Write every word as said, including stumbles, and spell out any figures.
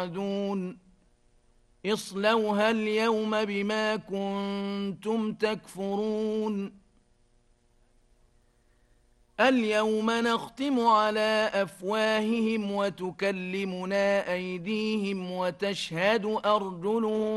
توعدون اصلوها اليوم بما كنتم تكفرون اليوم نختم على أفواههم وتكلمنا أيديهم وتشهد أرجلهم